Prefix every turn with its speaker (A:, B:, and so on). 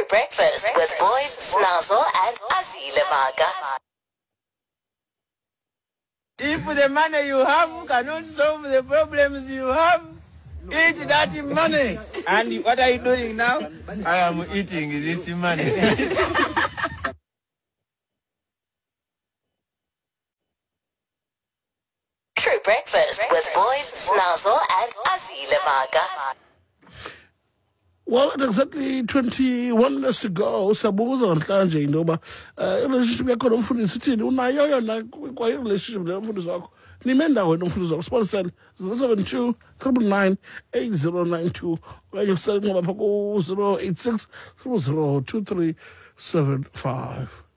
A: Breakfast with boys Snazo and Azile Maga.
B: If the money you have cannot solve the problems you have, eat that money. And what are you doing now? I am eating this money.
A: True Breakfast with boys Snazo and Azile Maga.
C: Well, at exactly 21 minutes to go, sabuza namhlanje into yoba relationship yakho nomfundisi ithini unayo yona kwa relationship nomfundisi wakho nime ndaweni nomfundisi wakho sponsor 072 999 8092 okanye usele nqaba pha ku 086 002375.